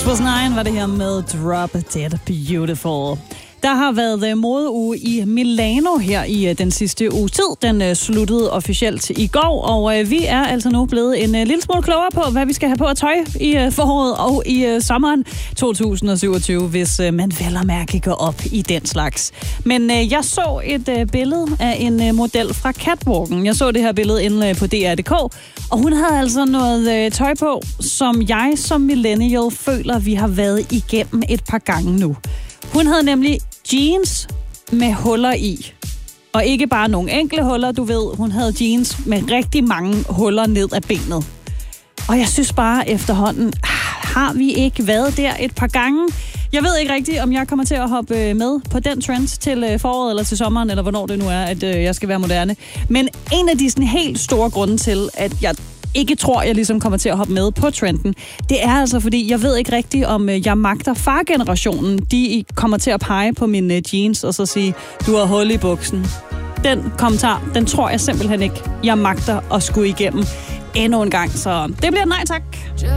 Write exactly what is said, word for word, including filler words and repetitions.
Was nine var det her med Drop Dead Beautiful. Der har været modeuge i Milano her i den sidste uge tid. Den sluttede officielt i går, og vi er altså nu blevet en lille smule klogere på, hvad vi skal have på at tøj i foråret og i sommeren to tusind syvogtyve, hvis man vel og mærke går op i den slags. Men jeg så et billede af en model fra Catwalken. Jeg så det her billede inde på D R punktum D K, og hun havde altså noget tøj på, som jeg som millennial føler, vi har været igennem et par gange nu. Hun havde nemlig jeans med huller i. Og ikke bare nogle enkle huller, du ved. Hun havde jeans med rigtig mange huller ned ad benet. Og jeg synes bare efterhånden, har vi ikke været der et par gange? Jeg ved ikke rigtigt, om jeg kommer til at hoppe med på den trend til foråret eller til sommeren, eller hvornår det nu er, at jeg skal være moderne. Men en af de sådan helt store grunde til, at jeg ikke tror, jeg ligesom kommer til at hoppe med på trenden, det er altså, fordi jeg ved ikke rigtigt, om jeg magter fargenerationen. De kommer til at pege på mine jeans og så sige, du har hul i buksen. Den kommentar, den tror jeg simpelthen ikke, jeg magter at skulle igennem endnu en gang. Så det bliver nej tak.